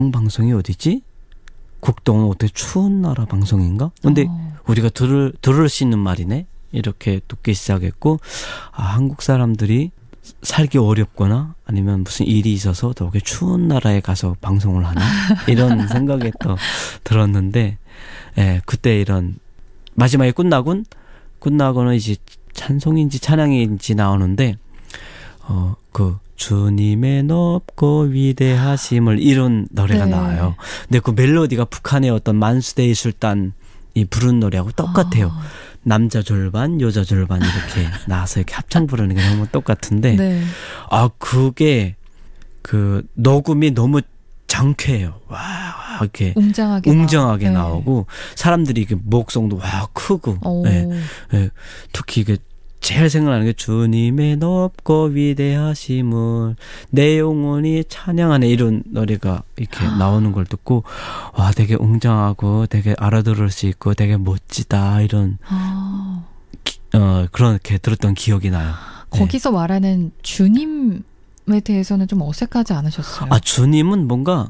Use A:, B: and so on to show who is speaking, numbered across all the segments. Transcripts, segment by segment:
A: 방송이 어디지? 국동 어떻게 추운 나라 방송인가? 근데 우리가 들을 수 있는 말이네. 이렇게 듣기 시작했고, 한국 사람들이 살기 어렵거나 아니면 무슨 일이 있어서 더욱이 추운 나라에 가서 방송을 하나? 이런 생각이 또 들었는데, 그때 이런 마지막에 끝나고는 이제 찬송인지 찬양인지 나오는데, 주님의 높고 위대하심을 이런 노래가 나와요. 근데 그 멜로디가 북한의 어떤 만수대의 술단이 부른 노래하고 똑같아요. 남자 절반, 여자 절반 이렇게 나와서 이렇게 합창 부르는 게 너무 똑같은데, 그게 녹음이 너무 장쾌해요. 와, 이렇게 웅장하게 나오고, 사람들이 목성도 크고, 특히 이게 제일 생각나는 게 주님의 높고 위대하심을 내 영혼이 찬양하네, 이런 노래가 이렇게 나오는 걸 듣고, 와, 되게 웅장하고 되게 알아들을 수 있고 되게 멋지다, 이런 그렇게 들었던 기억이 나요.
B: 거기서 말하는 주님에 대해서는 좀 어색하지 않으셨어요?
A: 주님은 뭔가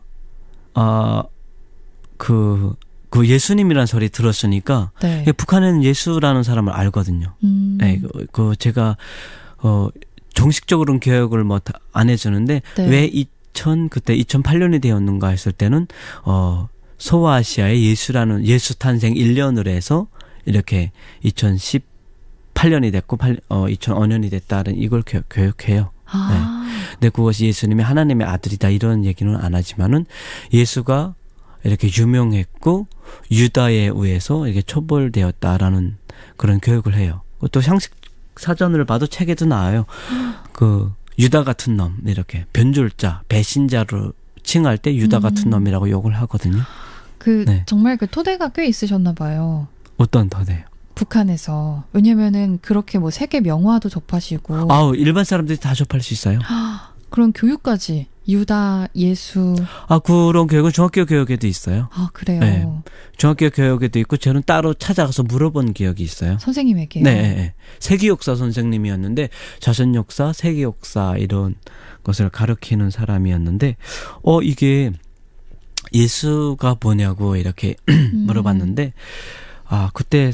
A: 그 예수님이라는 소리 들었으니까, 북한에는 예수라는 사람을 알거든요. 제가 정식적으로는 교육을 안 해주는데, 왜 그때 2008년이 되었는가 했을 때는 소아시아에 예수 탄생 1년을 해서 이렇게 2018년이 됐고 2005년이 됐다는 이걸 교육해요. 근데 그것이 예수님이 하나님의 아들이다, 이런 얘기는 안 하지만은, 예수가 이렇게 유명했고 유다에 의해서 이렇게 처벌되었다라는 그런 교육을 해요. 또 상식 사전을 봐도 책에도 나와요. 유다 같은 놈, 이렇게 변절자, 배신자로 칭할 때 유다 같은 놈이라고 욕을 하거든요.
B: 정말 토대가 꽤 있으셨나 봐요.
A: 어떤 토대요?
B: 북한에서. 왜냐면은 그렇게 세계 명화도 접하시고.
A: 일반 사람들이 다 접할 수 있어요.
B: 그런 교육까지. 유다, 예수.
A: 그런 교육은 중학교 교육에도 있어요.
B: 그래요?
A: 네. 중학교 교육에도 있고, 저는 따로 찾아가서 물어본 기억이 있어요.
B: 선생님에게요?
A: 네. 세계역사 선생님이었는데, 자선 역사, 세계 역사 이런 것을 가르치는 사람이었는데, 이게 예수가 뭐냐고 이렇게 물어봤는데, 그때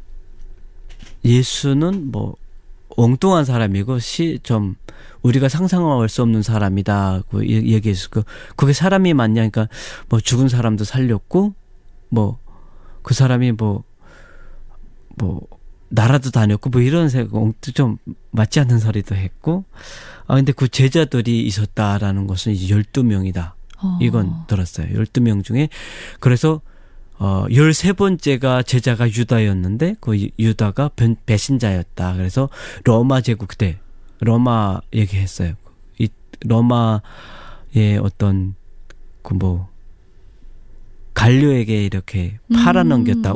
A: 예수는 엉뚱한 사람이고 좀 우리가 상상할 수 없는 사람이다고 얘기했고, 그게 사람이 맞냐? 그러니까 죽은 사람도 살렸고, 그 사람이 나라도 다녔고 이런 좀 맞지 않는 소리도 했고, 근데 그 제자들이 있었다라는 것은 이제 12명이다. 이건 들었어요. 12명 중에. 그래서 13번째가 제자가 유다였는데, 그 유다가 배신자였다. 그래서 로마 제국 때, 로마 얘기했어요. 이 로마의 어떤, 관료에게 이렇게 팔아넘겼다.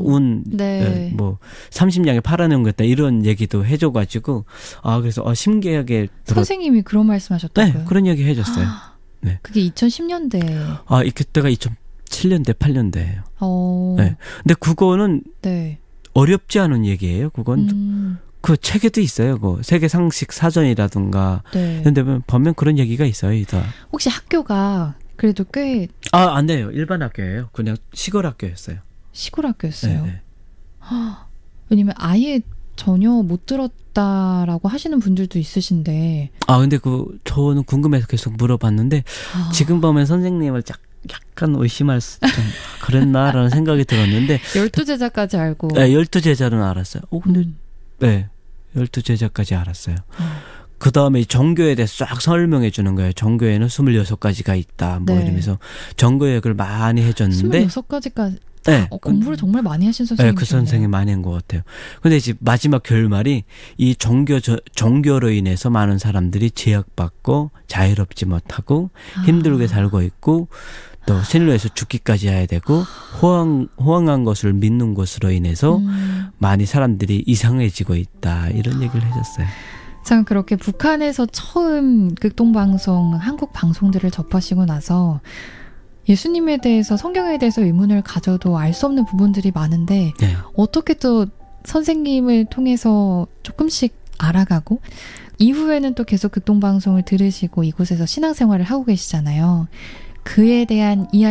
A: 30냥에 팔아넘겼다. 이런 얘기도 해줘가지고, 그래서 신기하게
B: 선생님이 그런 말씀하셨다고요?
A: 네, 그런 얘기 해줬어요. 네.
B: 그게 2010년대.
A: 그때가 2007년대, 8년대예요. 네. 근데 그거는 어렵지 않은 얘기예요. 그건 그 책에도 있어요. 세계 상식 사전이라든가. 근데 보면 그런 얘기가 있어요.
B: 혹시 학교가 그래도 꽤
A: 안 돼요. 일반 학교예요. 그냥 시골 학교였어요.
B: 시골 학교였어요. 왜냐면 아예 전혀 못 들었다라고 하시는 분들도 있으신데.
A: 근데 저는 궁금해서 계속 물어봤는데, 지금 보면 선생님을 약간 의심할 좀 그랬나라는 생각이 들었는데.
B: 12제자까지 알고.
A: 네, 12제자는 알았어요. 근데, 12제자까지 알았어요. 그 다음에 정교에 대해서 쫙 설명해 주는 거예요. 정교에는 26가지가 있다. 이러면서 정교역을 많이 해줬는데.
B: 26가지까지. 공부를 정말 많이 하신 선생님이시네요.
A: 그 선생님이 많이 한 것 같아요. 근데 이제 마지막 결말이, 이 정교로 인해서 많은 사람들이 제약받고 자유롭지 못하고 힘들게 살고 있고, 또 신뢰에서 죽기까지 해야 되고, 호황한 것을 믿는 것으로 인해서 많이 사람들이 이상해지고 있다. 이런 얘기를 해줬어요.
B: 참, 그렇게 북한에서 처음 극동방송, 한국 방송들을 접하시고 나서 예수님에 대해서, 성경에 대해서 의문을 가져도 알 수 없는 부분들이 많은데, 어떻게 또 선생님을 통해서 조금씩 알아가고, 이후에는 또 계속 극동방송을 들으시고 이곳에서 신앙생활을 하고 계시잖아요. 그에 대한 이야기